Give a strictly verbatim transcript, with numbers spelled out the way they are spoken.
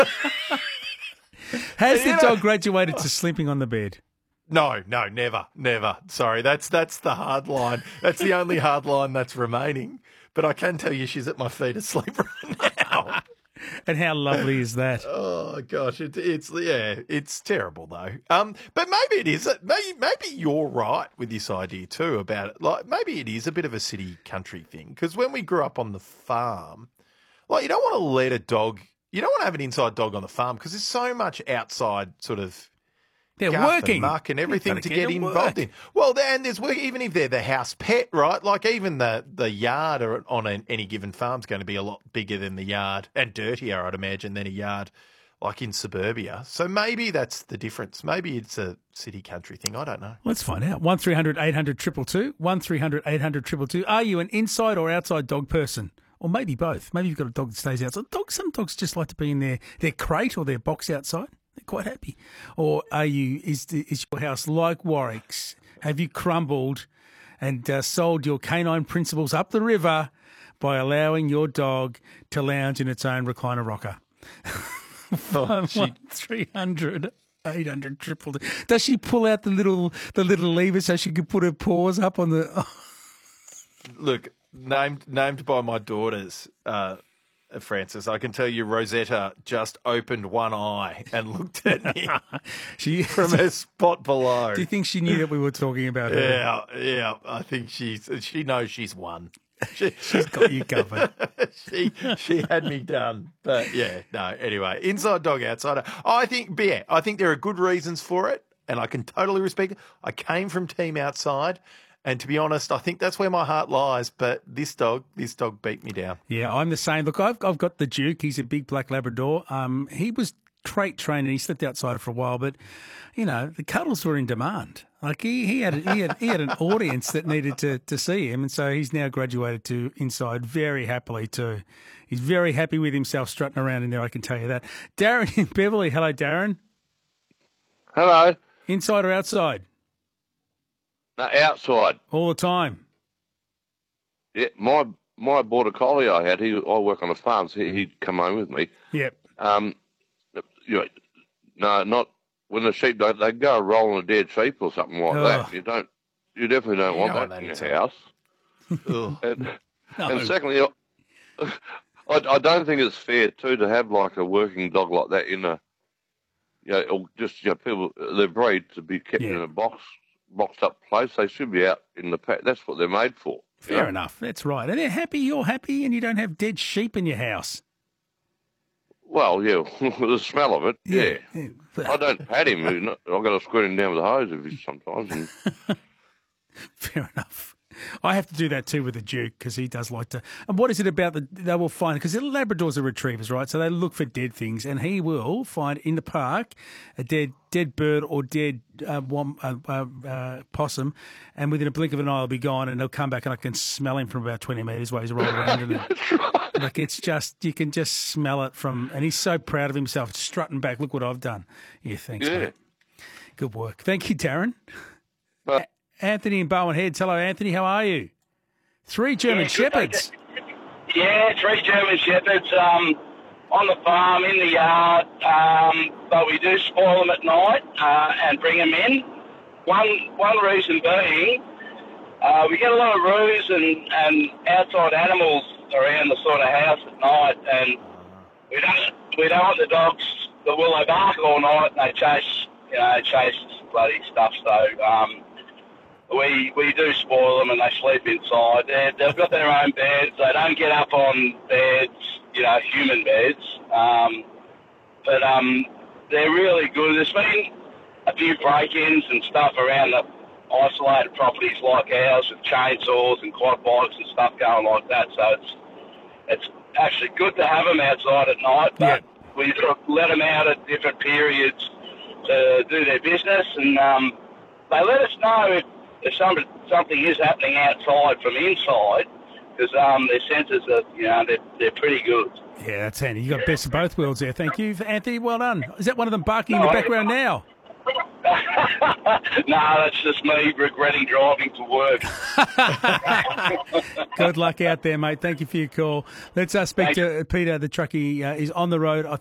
Has You the know- dog graduated to sleeping on the bed? No, no, never, never. Sorry, that's that's the hard line. That's the only hard line that's remaining. But I can tell you she's at my feet asleep right now. And how lovely is that? Oh gosh, it, it's yeah, it's terrible though. Um, but maybe it is. Maybe maybe you're right with this idea too about it. Like maybe it is a bit of a city country thing because when we grew up on the farm, like you don't want to let a dog, you don't want to have an inside dog on the farm because there's so much outside sort of. They're guff working. and muck and everything You've to gotta get to involved work. in. Well, and there's work, even if they're the house pet, right? Like even the, the yard or on an, any given farm's going to be a lot bigger than the yard and dirtier, I'd imagine, than a yard like in suburbia. So maybe that's the difference. Maybe it's a city country thing. I don't know. Let's find out. one three hundred eight hundred two two two. one three hundred eight hundred two two two. Are you an inside or outside dog person? Or maybe both. Maybe you've got a dog that stays outside. Dogs, some dogs just like to be in their, their crate or their box outside. They're quite happy. Or are you? Is the, is your house like Warwick's? Have you crumbled and uh, sold your canine principles up the river by allowing your dog to lounge in its own recliner rocker? Oh, she- One three hundred eight hundred triple. Does she pull out the little the little lever so she can put her paws up on the? Look, named named by my daughters, uh, Francis, I can tell you Rosetta just opened one eye and looked at me She from her spot below. Do you think she knew that we were talking about her? Yeah, yeah. I think she's she knows she's won. She, She's got you covered. she she had me done. But yeah, no. Anyway, inside dog, outside. I think, but yeah, I think there are good reasons for it, and I can totally respect it. I came from team outside, and to be honest, I think that's where my heart lies. But this dog, this dog beat me down. Yeah, I'm the same. Look, I've I've got the Duke. He's a big black Labrador. Um, he was crate trained and he slept outside for a while, but you know the cuddles were in demand. Like he, he had he had he had an audience that needed to to see him, and so he's now graduated to inside very happily too. He's very happy with himself strutting around in there. I can tell you that. Darren in Beverly. Hello, Darren. Hello. Inside or outside? No, outside. All the time. Yeah, my my border collie I had. He I work on a farm, so he, he'd come home with me. Yep. Um, you know, no, not when the sheep don't. They go rolling a dead sheep or something like Oh. that. You don't. You definitely don't You want don't that want in that your house. Ugh. And, No. and secondly, I, I don't think it's fair too to have like a working dog like that in a, you know, or just you know, people they're bred to be kept Yeah. in a box, boxed up place. They should be out in the pack. That's what they're made for. you Fair know? enough. That's right. And they're happy. You're happy, and you don't have dead sheep in your house. Well, yeah, the smell of it, yeah. Yeah. I don't pat him. you know, I've got to squirt him down with a hose if he's sometimes. And, Fair enough. I have to do that too with the Duke because he does like to. And what is it about the? They will find because Labradors are retrievers, right? So they look for dead things, and he will find in the park a dead dead bird or dead uh, wom, uh, uh, uh, possum, and within a blink of an eye, he'll be gone, and he'll come back, and I can smell him from about twenty metres while he's rolling around in it. Like it's just you can just smell it from, and he's so proud of himself, strutting back. Look what I've done. Yeah, thanks, Yeah. mate. Good work. Thank you, Darren. but Anthony in Bowen Heads. Hello, Anthony. How are you? Three German Yeah, good, Shepherds. Yeah, three German Shepherds um, on the farm, in the yard, um, but we do spoil them at night uh, and bring them in. One one reason being, uh, we get a lot of roos and, and outside animals around the sort of house at night, and we don't we don't want the dogs that will they bark all night and they chase you know chase bloody stuff. So. Um, We we do spoil them and they sleep inside. They're, they've got their own beds. They don't get up on beds, you know, human beds. Um, but um, they're really good. There's been a few break-ins and stuff around the isolated properties like ours with chainsaws and quad bikes and stuff going like that. So it's it's actually good to have them outside at night. But we sort of let them out at different periods to do their business, and um, they let us know if if somebody, something is happening outside from inside, because um, their sensors are, you know, they're, they're pretty good. Yeah, that's handy. You got best of both worlds there. Thank you, Anthony. Well done. Is that one of them barking in the background now? No, that's just me regretting driving to work. Good luck out there, mate. Thank you for your call. Let's uh, speak Thanks. to Peter, the truckie. Uh, is on the road. I